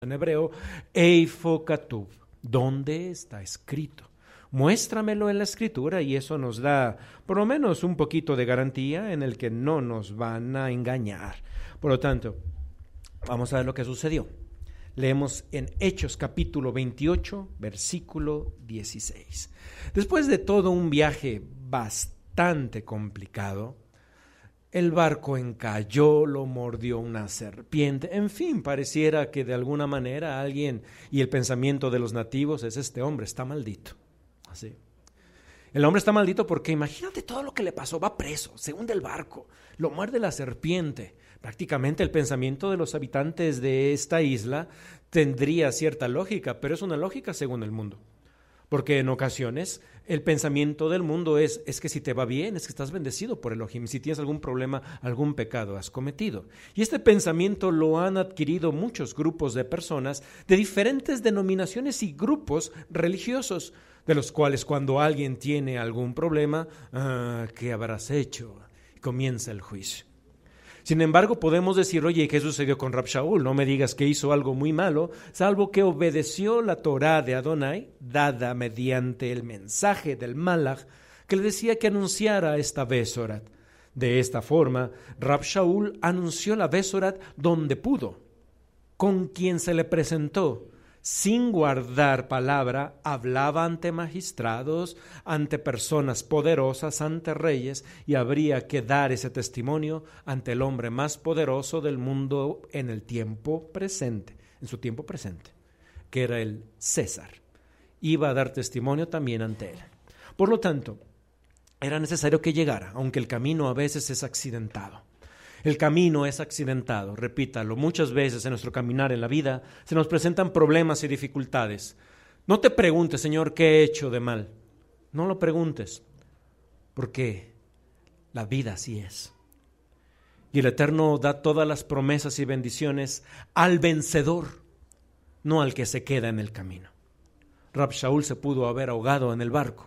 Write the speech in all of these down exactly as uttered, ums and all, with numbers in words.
en hebreo, Eifo Katuv, ¿dónde está escrito? Muéstramelo en la escritura y eso nos da por lo menos un poquito de garantía en el que no nos van a engañar. Por lo tanto, vamos a ver lo que sucedió. Leemos en Hechos capítulo veintiocho, versículo dieciséis. Después de todo un viaje bastante complicado, el barco encalló, lo mordió una serpiente, en fin, pareciera que de alguna manera alguien, y el pensamiento de los nativos es: este hombre está maldito. Así. El hombre está maldito porque imagínate todo lo que le pasó, va preso, se hunde el barco, lo muerde la serpiente. Prácticamente el pensamiento de los habitantes de esta isla tendría cierta lógica, pero es una lógica según el mundo. Porque en ocasiones el pensamiento del mundo es, es que si te va bien, es que estás bendecido por Elohim. Si tienes algún problema, algún pecado has cometido. Y este pensamiento lo han adquirido muchos grupos de personas de diferentes denominaciones y grupos religiosos, de los cuales cuando alguien tiene algún problema, ah, ¿qué habrás hecho? Comienza el juicio. Sin embargo, podemos decir: oye, ¿qué sucedió con Rab Shaul? No me digas que hizo algo muy malo, salvo que obedeció la Torá de Adonai, dada mediante el mensaje del Malach, que le decía que anunciara esta Besorat. De esta forma, Rab Shaul anunció la Besorat donde pudo, con quien se le presentó. Sin guardar palabra, hablaba ante magistrados, ante personas poderosas, ante reyes, y habría que dar ese testimonio ante el hombre más poderoso del mundo en el tiempo presente, en su tiempo presente, que era el César. Iba a dar testimonio también ante él. Por lo tanto, era necesario que llegara, aunque el camino a veces es accidentado. El camino es accidentado, repítalo, muchas veces en nuestro caminar en la vida se nos presentan problemas y dificultades. No te preguntes: Señor, ¿qué he hecho de mal? No lo preguntes, porque la vida así es. Y el Eterno da todas las promesas y bendiciones al vencedor, no al que se queda en el camino. Rab Shaul se pudo haber ahogado en el barco.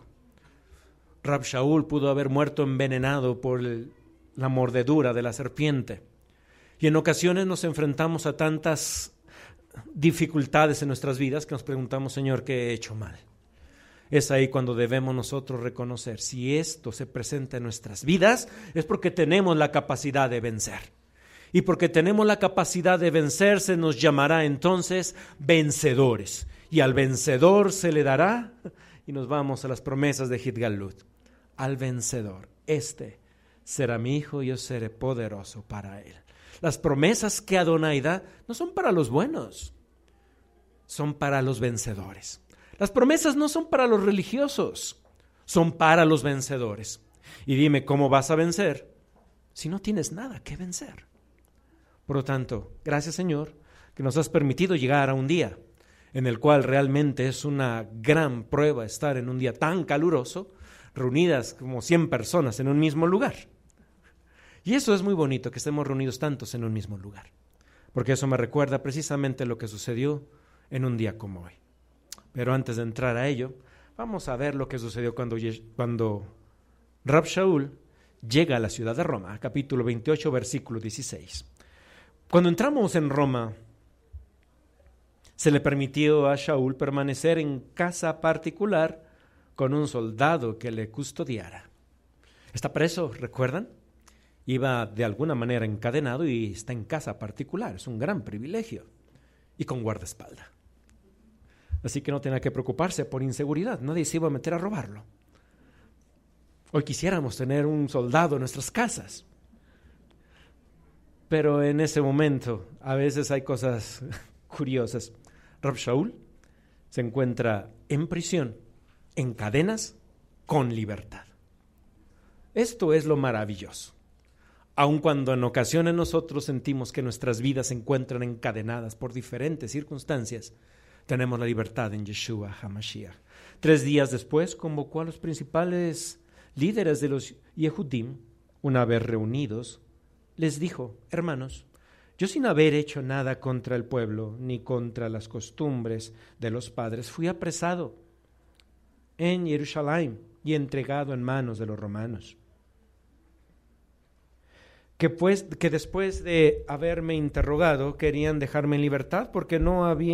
Rab Shaul pudo haber muerto envenenado por el la mordedura de la serpiente. Y en ocasiones nos enfrentamos a tantas dificultades en nuestras vidas que nos preguntamos: Señor, ¿qué he hecho mal? Es ahí cuando debemos nosotros reconocer: si esto se presenta en nuestras vidas, es porque tenemos la capacidad de vencer. Y porque tenemos la capacidad de vencer, se nos llamará entonces vencedores. Y al vencedor se le dará, y nos vamos a las promesas de Hidgalut, al vencedor, este será mi hijo y yo seré poderoso para él. Las promesas que Adonai da no son para los buenos, son para los vencedores. Las promesas no son para los religiosos, son para los vencedores. Y dime, ¿cómo vas a vencer si no tienes nada que vencer? Por lo tanto, gracias, Señor, que nos has permitido llegar a un día en el cual realmente es una gran prueba estar en un día tan caluroso, reunidas como cien personas en un mismo lugar. Y eso es muy bonito, que estemos reunidos tantos en un mismo lugar, porque eso me recuerda precisamente lo que sucedió en un día como hoy. Pero antes de entrar a ello, vamos a ver lo que sucedió cuando, cuando Rab Shaul llega a la ciudad de Roma, capítulo veintiocho, versículo dieciséis. Cuando entramos en Roma, se le permitió a Shaul permanecer en casa particular con un soldado que le custodiara. Está preso, ¿recuerdan? Iba de alguna manera encadenado y está en casa particular. Es un gran privilegio. Y con guardaespaldas. Así que no tenía que preocuparse por inseguridad. Nadie se iba a meter a robarlo. Hoy quisiéramos tener un soldado en nuestras casas. Pero en ese momento a veces hay cosas curiosas. Rab Shaul se encuentra en prisión, en cadenas, con libertad. Esto es lo maravilloso. Aun cuando en ocasiones nosotros sentimos que nuestras vidas se encuentran encadenadas por diferentes circunstancias, tenemos la libertad en Yeshua HaMashiach. Tres días después convocó a los principales líderes de los Yehudim. Una vez reunidos, les dijo: hermanos, yo sin haber hecho nada contra el pueblo ni contra las costumbres de los padres, fui apresado en Jerusalén y entregado en manos de los romanos. que, pues, que después de haberme interrogado querían dejarme en libertad porque no había